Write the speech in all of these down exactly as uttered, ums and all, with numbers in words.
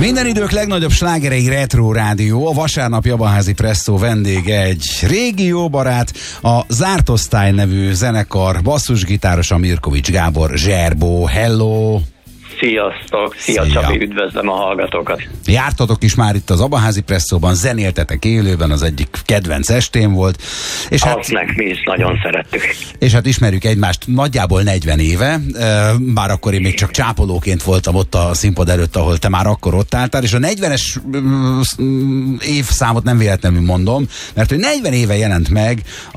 Minden idők legnagyobb slágerei Retro Rádió, a vasárnapi Abaházi Presszó vendége egy régi jó barát, a Zárt Osztály nevű zenekar basszusgitárosa Mirkovics Gábor Zserbó. Hello! Sziasztok! Szia, Szia Csabi, üdvözlöm a hallgatókat! Jártatok is már itt az Abaházi Presszóban, zenéltetek élőben, az egyik kedvenc estén volt. És hát, azt meg mi is nagyon szerettük. És hát ismerjük egymást nagyjából negyven éve, bár akkor én még csak csápolóként voltam ott a színpad előtt, ahol te már akkor ott álltál, és a negyvenes évszámot nem véletlenül mondom, mert hogy negyven éve jelent meg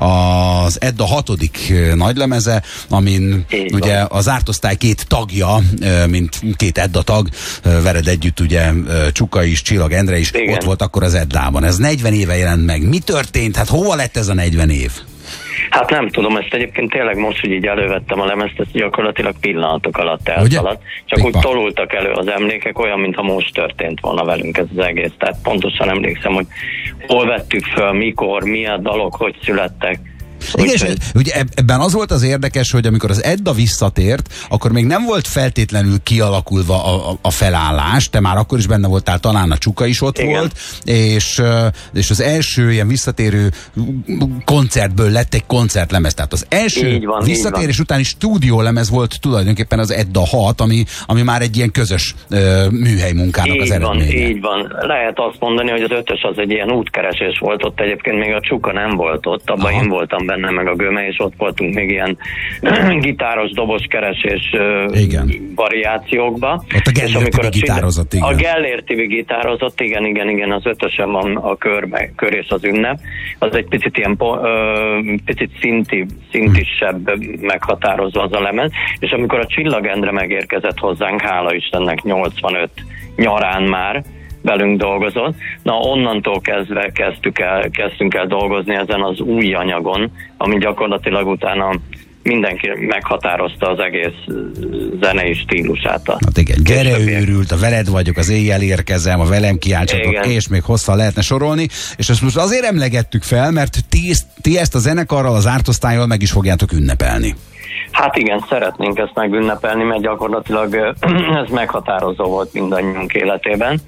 az Edda hatodik nagylemeze, amin Én ugye van. a Zárt Osztály két tagja, mint két Edda tag, veled együtt ugye Csuka is, Csillag Endre is, igen, ott volt akkor az Eddában. Ez negyven éve jelent meg. Mi történt? Hát hova lett ez a negyven év? Hát nem tudom, ezt egyébként tényleg most, hogy így elővettem a lemezt, ezt gyakorlatilag pillanatok alatt elszaladt. Csak Pikpa. úgy tolultak elő az emlékek, olyan, mintha most történt volna velünk ez az egész. Tehát pontosan emlékszem, hogy hol vettük föl, mikor, milyen dalok, hogy születtek. Igen, és ugye ebben az volt az érdekes, hogy amikor az Edda visszatért, akkor még nem volt feltétlenül kialakulva a, a, a felállás, te már akkor is benne voltál, talán a Csuka is ott, igen, volt, és, és az első ilyen visszatérő koncertből lett egy koncertlemez. Tehát az első van, visszatérés utáni stúdiólemez volt tulajdonképpen az Edda hat, ami, ami már egy ilyen közös uh, műhely munkának így az eredménye. Van, így van. Lehet azt mondani, hogy az ötös az egy ilyen útkeresés volt, ott egyébként még a Csuka nem volt ott, abban én voltam benne, meg a Göme, és ott voltunk még ilyen gitáros, dobos keresés igen, variációkba. Ott a Gellért Tibi gitározott, igen. A Gellért Tibi gitározott, igen, igen, igen, az ötösen van a körbe, kör és az ünnep. Az egy picit ilyen ö, picit szinti, szintisebb meghatározva az a lemez, és amikor a Csillag Endre megérkezett hozzánk, hála Istennek nyolcvanöt nyarán már, velünk dolgozott. Na, onnantól kezdve kezdtük el, kezdtünk el dolgozni ezen az új anyagon, ami gyakorlatilag utána mindenki meghatározta az egész zenei stílusát. Hát igen, gyere őrült, a Veled vagyok, az Éjjel érkezem, a Velem kiáltsatok, és még hosszá lehetne sorolni, és ezt most azért emlegettük fel, mert ti, ti ezt a zenekarral, az Zárt Osztállyal meg is fogjátok ünnepelni. Hát igen, szeretnénk ezt megünnepelni, mert gyakorlatilag ez meghatározó volt mindannyiunk életében,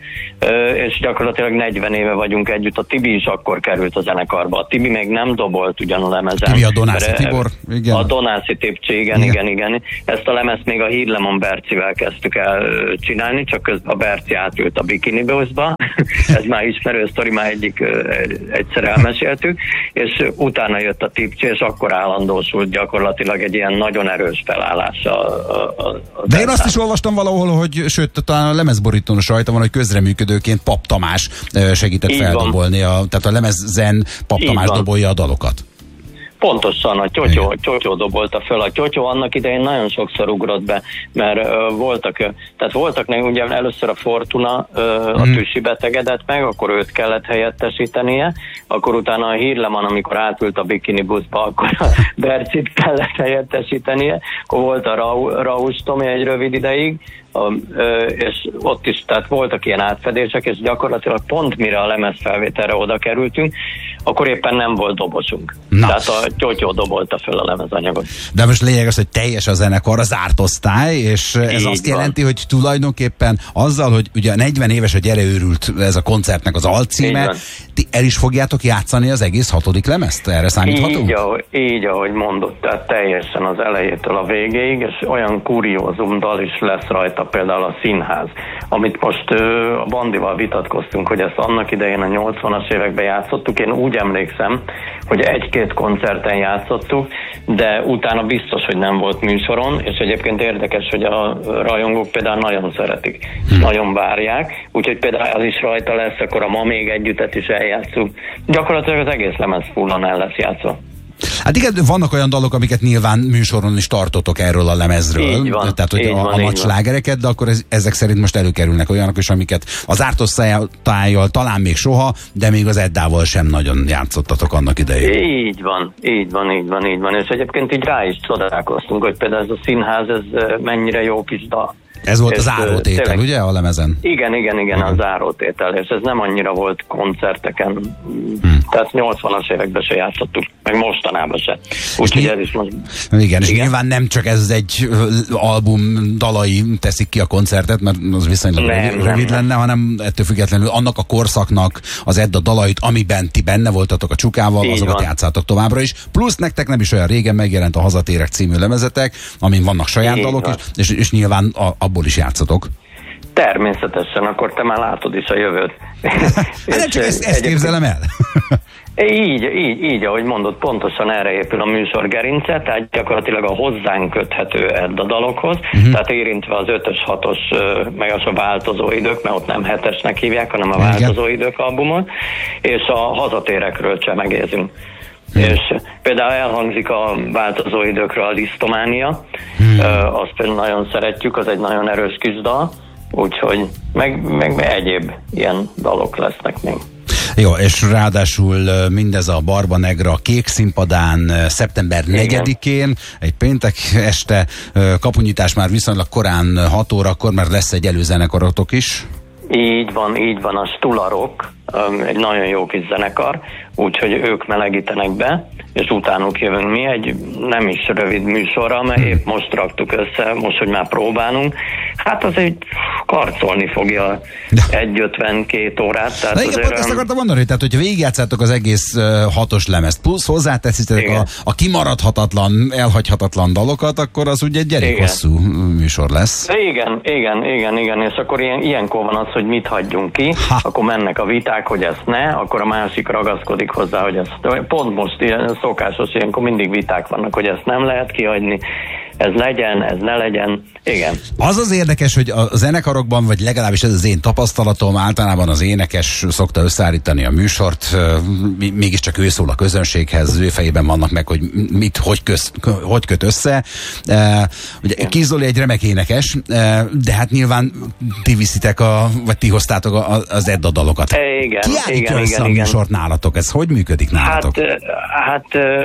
és gyakorlatilag negyven éve vagyunk együtt. A Tibi is akkor került a zenekarba. A Tibi még nem dobolt ugyan a lemezen. Tibi a Donászi Tibor, igen. A Donászi Tipcsi, igen, igen, igen, igen. Ezt a lemezt még a Hírlemon Bercivel kezdtük el csinálni, csak közben a Berci átült a Bikini Bluesba. Ez már ismerő sztori, már egyik egyszer elmeséltük, és utána jött a Tipcsi, és akkor állandósult gyakorlatilag egy ilyen nagyon erős felállása. A, a, a De én azt is olvastam valahol, hogy sőt, talán a lemezborítón is rajta van, hogy közreműködőként Pap Tamás segített így feldobolni, a, tehát a lemezzen Pap Tamás dobolja a dalokat. Pontosan, a Tyotyó, Tyotyó dobolta föl. A Tyotyó annak idején nagyon sokszor ugrott be, mert uh, voltak, uh, tehát voltak nekünk, ugye először a Fortuna uh, a hmm. Tüsi betegedett meg, akkor őt kellett helyettesítenie, akkor utána a Hírleman, amikor átült a Bikini Buszba, akkor a Bercit kellett helyettesítenie, akkor volt a Raus Tomi egy rövid ideig, A, ö, és ott is, tehát voltak ilyen átfedések, és gyakorlatilag pont mire a lemezfelvételre oda kerültünk, akkor éppen nem volt dobosunk. Na. Tehát a Tyotyó dobolta föl a lemezanyagot. De most lényeg az, hogy teljes a zenekar, a Zárt Osztály, és ez így azt van. Jelenti, hogy tulajdonképpen azzal, hogy ugye negyven éves, hogy gyere őrült ez a koncertnek az alcíme, ti el is fogjátok játszani az egész hatodik lemezt? Erre számíthatunk? Így, ahogy, így, ahogy mondott, tehát teljesen az elejétől a végéig, és olyan kuriózum dal is lesz rajta, például a Színház, amit most ö, a Bandival vitatkoztunk, hogy ezt annak idején a nyolcvanas években játszottuk. Én úgy emlékszem, hogy egy-két koncerten játszottuk, de utána biztos, hogy nem volt műsoron, és egyébként érdekes, hogy a rajongók például nagyon szeretik, hmm. nagyon várják, úgyhogy például az is rajta lesz, akkor a Ma még együttet is eljátszunk. Gyakorlatilag az egész lemez fullan el lesz játszva. Hát igen, vannak olyan dalok, amiket nyilván műsoron is tartotok erről a lemezről, így van, tehát hogy így a, van, a nagy slágereket, de akkor ez, ezek szerint most előkerülnek olyanok is, amiket az Zárt Osztállyal talán még soha, de még az Eddával sem nagyon játszottatok annak idején. Így van, így van, így van, így van, és egyébként így rá is csodálkoztunk, hogy például ez a Színház, ez mennyire jó kis dal. Ez volt és az zárótétel, tényleg, ugye, a lemezen? Igen, igen, igen, a zárótétel, és ez nem annyira volt koncerteken, hmm. tehát nyolcvanas években se játszottuk, meg mostanában se. Úgyhogy ez is most... Igen, igen, és nyilván nem csak ez egy album dalai teszik ki a koncertet, mert az viszonylag nem, rövid, nem, rövid lenne, hanem ettől függetlenül annak a korszaknak az Edda dalait, amiben ti benne voltatok a Csukával, így azokat van. Játszátok továbbra is. Plusz nektek nem is olyan régen megjelent a Hazatérek című lemezetek, amin vannak saját így dalok is, és, és nyilván a, abból is játszotok. Természetesen, akkor te már látod is a jövőt. Hát csak ezt, ezt képzelem el. Így, így, így, ahogy mondod, pontosan erre épül a műsor gerince, tehát gyakorlatilag a hozzánk köthető Edda dalokhoz, uh-huh. tehát érintve az ötös, hatos, meg az a változó idők, mert ott nem hetesnek hívják, hanem a változó idők albumot, és a Hazatérekről csemegézünk. Hmm. És például elhangzik a változó időkről a Lisztománia, hmm. azt például nagyon szeretjük, az egy nagyon erős kis dal, úgyhogy meg, meg egyéb ilyen dalok lesznek még. Jó, és ráadásul mindez a Barba Negra Kék Színpadán szeptember negyedikén, egy péntek este, kapunyítás már viszonylag korán hat órakor, mert lesz egy előzenekaratok is. Így van, így van, a Stularok, egy nagyon jó kis zenekar, úgyhogy ők melegítenek be, és utánuk jövünk mi egy nem is rövid műsorra, mert épp most raktuk össze, most, hogy már próbálunk. Hát az egy karcolni fogja egy ötvenkét órát. Tehát na igen, pont ezt akartam mondani, tehát hogyha végigjátszátok az egész uh, hatos lemezt, plusz hozzáteszitek a, a kimaradhatatlan, elhagyhatatlan dalokat, akkor az ugye egy gyerék hosszú műsor lesz. Igen, igen, igen, igen, és akkor ilyen, ilyenkor van az, hogy mit hagyjunk ki, ha. Akkor mennek a viták, hogy ezt ne, akkor a másik ragaszkodik hozzá, hogy ezt pont most ilyen szokásos, ilyenkor mindig viták vannak, hogy ezt nem lehet kihagyni, ez legyen, ez ne legyen, igen. Az az érdekes, hogy a zenekarokban, vagy legalábbis ez az én tapasztalatom, általában az énekes szokta összeállítani a műsort, mégiscsak ő szól a közönséghez, az ő fejében vannak meg, hogy mit, hogy, köz, hogy köt össze. Ugye Kis Zoli egy remek énekes, de hát nyilván ti viszitek, a, vagy ti hoztátok a, az Edda dalokat. Igen, ki állítja igen, össze igen, a igen. műsort nálatok? Ez hogy működik nálatok? Hát, hát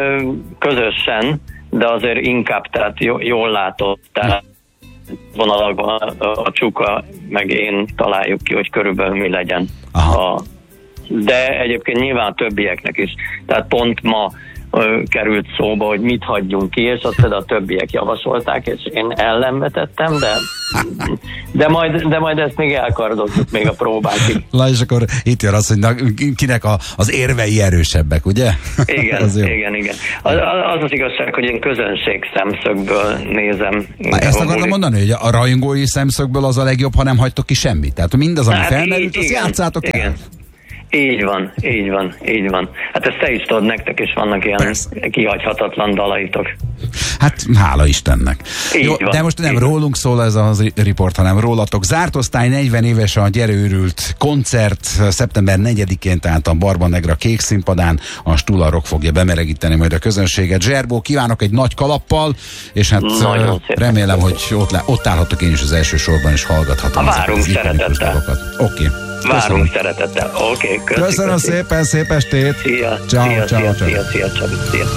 közösen, de azért inkább, tehát jól látott, tehát vonalakban a, a Csuka, meg én találjuk ki, hogy körülbelül mi legyen. A, de egyébként nyilván a többieknek is. Tehát pont ma ö, került szóba, hogy mit hagyjunk ki, és azt a többiek javasolták, és én ellenvetettem, de, de, majd, de majd ezt még elkardozzuk még a próbákig. Na, és akkor itt jön az, hogy na, kinek a, az érvei erősebbek, ugye? Igen, az igen, igen. Az, az az igazság, hogy én közönség szemszögből nézem. Na, ezt akartam mondani, hogy a rajongói szemszögből az a legjobb, ha nem hagytok ki semmit. Tehát mindaz, ami hát felmerült, azt játszátok el. Igen. Így van, így van, így van. Hát ezt te is tudod, nektek is vannak ilyen persze kihagyhatatlan dalaitok. Hát hála Istennek. Jó, van, de most nem rólunk szól ez a riport, hanem rólatok. Zárt osztály negyven éves a Gyerőrült koncert szeptember negyedikén, tehát a Barba Negra Kék Színpadán, a Stularok fogja bemelegíteni majd a közönséget. Zserbó, kívánok egy nagy kalappal, és hát nagyon remélem, hogy ott, ott állhatok én is az első sorban, és hallgathatom. Várunk szeretettel. Oké. Okay. Várunk szeretettel. Oké, okay, köszönöm. Köszönöm szépen, szép estét. Szia, ciao, szia, ciao, szia, ciao. szia, szia, szia, szia.